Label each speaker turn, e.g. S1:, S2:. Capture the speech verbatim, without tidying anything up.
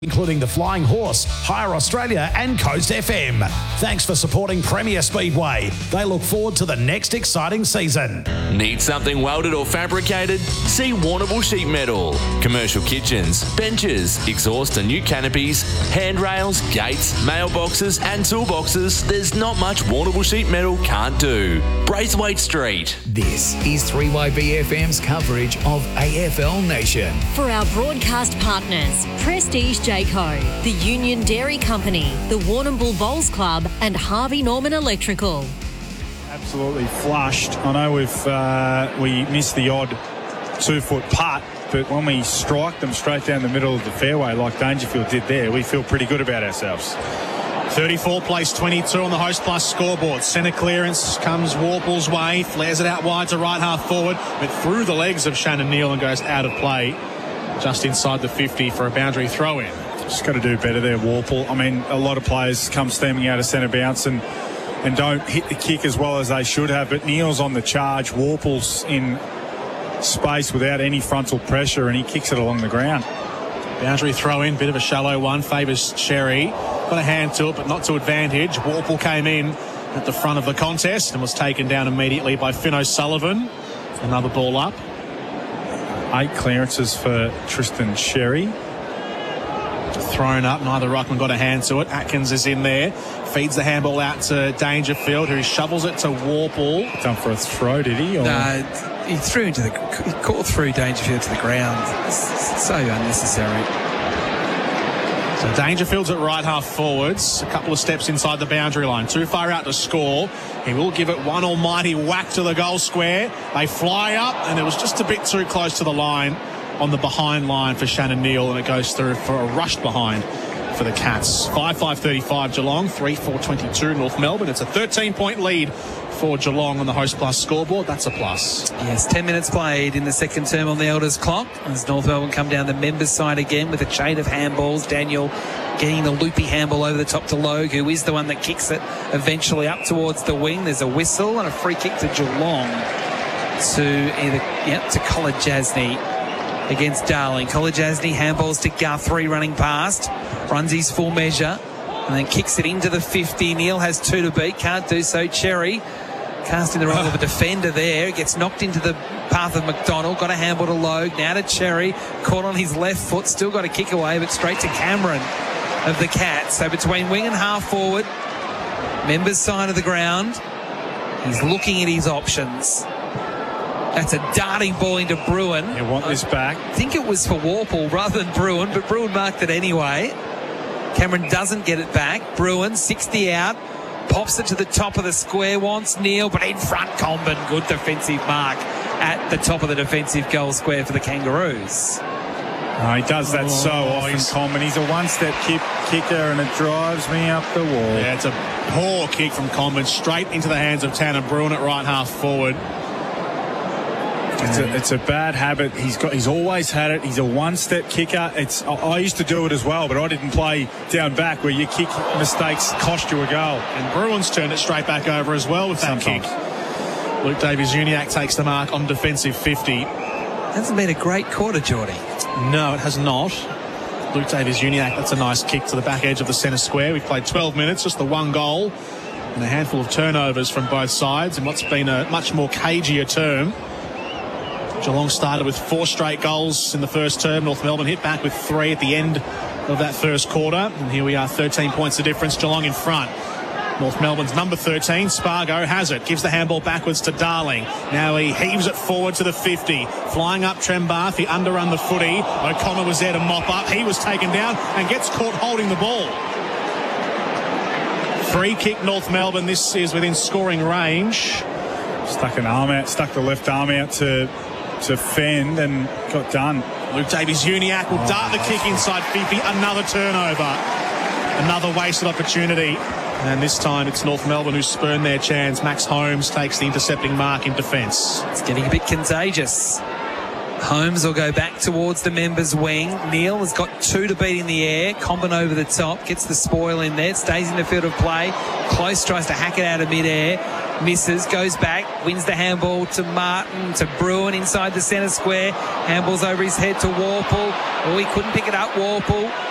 S1: including the Flying Horse, Hire Australia and Coast F M. Thanks for supporting Premier Speedway. They look forward to the next exciting season.
S2: Need something welded or fabricated? See Warrnambool Sheet Metal. Commercial kitchens, benches, exhaust and new canopies, handrails, gates, mailboxes and toolboxes. There's not much Warrnambool Sheet Metal can't do. Braithwaite Street.
S3: This is three Y B F M's coverage of A F L Nation.
S4: For our broadcast partners, Prestige Jayco, the Union Dairy Company, the Warrnambool Bowls Club and Harvey Norman Electrical.
S5: Absolutely flushed. I know we've uh, we missed the odd two-foot putt, but when we strike them straight down the middle of the fairway like Dangerfield did there, we feel pretty good about ourselves.
S6: thirty-four place twenty-two on the Host Plus scoreboard. Centre clearance comes Warple's way, flares it out wide to right half forward, but through the legs of Shannon Neal and goes out of play just inside the fifty for a boundary throw in.
S5: Just got to do better there, Warple. I mean, a lot of players come steaming out of centre bounce and and don't hit the kick as well as they should have, but Neal's on the charge. Warple's in space without any frontal pressure and he kicks it along the ground.
S6: Boundary throw in, bit of a shallow one, favours Sherry. Got a hand to it, but not to advantage. Warple came in at the front of the contest and was taken down immediately by Finn O'Sullivan. Another ball up.
S5: Eight clearances for Tristan Sherry.
S6: Thrown up, neither ruckman got a hand to it. Atkins is in there, feeds the handball out to Dangerfield, who shovels it to Warple.
S5: Done for a throw, did he? Or?
S7: No, he threw into the, he caught through Dangerfield to the ground. It's so unnecessary.
S6: So Dangerfield's at right half forwards, a couple of steps inside the boundary line, too far out to score. He will give it one almighty whack to the goal square. They fly up, and it was just a bit too close to the line on the behind line for Shannon Neal, and it goes through for a rushed behind for the Cats. five five thirty-five Geelong, three four twenty-two North Melbourne. It's a thirteen point lead for Geelong on the Host Plus scoreboard. That's a plus.
S7: Yes, ten minutes played in the second term on the Elders clock as North Melbourne come down the members' side again with a chain of handballs. Daniel getting the loopy handball over the top to Logue, who is the one that kicks it eventually up towards the wing. There's a whistle and a free kick to Geelong to either, yep, to Kolodjasny against Darling. Kolodjasny handballs to Guthrie running past, runs his full measure and then kicks it into the fifty. Neal has two to beat, can't do so. Cherry casting the role of a defender there. It gets knocked into the path of McDonald. Got a handball to Logue. Now to Cherry. Caught on his left foot. Still got a kick away, but straight to Cameron of the Cats. So between wing and half forward, members' side of the ground, he's looking at his options. That's a darting ball into Bruin.
S5: You want this back?
S7: I think it was for Warple rather than Bruin, but Bruin marked it anyway. Cameron doesn't get it back. Bruin, sixty out, pops it to the top of the square, wants Neal, but in front, Comben. Good defensive mark at the top of the defensive goal square for the Kangaroos.
S5: Oh, he does that oh, so often, Comben. He's a one-step kick, kicker, and it drives me up the wall.
S6: Yeah, it's a poor kick from Comben, straight into the hands of Tanner Bruin at right half forward.
S5: It's a, it's a bad habit. He's got. He's always had it. He's a one-step kicker. It's. I, I used to do it as well, but I didn't play down back where your kick mistakes cost you a goal.
S6: And Bruins turned it straight back over as well with that
S5: Sometimes.
S6: kick. Luke Davies-Uniacke takes the mark on defensive fifty.
S7: Hasn't been a great quarter, Geordie.
S6: No, it has not. Luke Davies-Uniacke, that's a nice kick to the back edge of the centre square. We've played twelve minutes, just the one goal and a handful of turnovers from both sides in what's been a much more cagier term. Geelong started with four straight goals in the first term. North Melbourne hit back with three at the end of that first quarter. And here we are, thirteen points the difference. Geelong in front. North Melbourne's number thirteen, Spargo, has it. Gives the handball backwards to Darling. Now he heaves it forward to the fifty. Flying up Trembath. He underrun the footy. O'Connor was there to mop up. He was taken down and gets caught holding the ball. Free kick, North Melbourne. This is within scoring range.
S5: Stuck an arm out, stuck the left arm out to... to fend and got done.
S6: Luke Davies-Uniacke will oh. dart the kick inside fifty. Another turnover. Another wasted opportunity. And this time it's North Melbourne who spurned their chance. Max Holmes takes the intercepting mark in defence.
S7: It's getting a bit contagious. Holmes will go back towards the members' wing. Neal has got two to beat in the air. Comben over the top. Gets the spoil in there. Stays in the field of play. Close tries to hack it out of mid-air. Misses, goes back, wins the handball to Martin, to Bruin inside the centre square. Handballs over his head to Warple. Oh, he couldn't pick it up, Warple.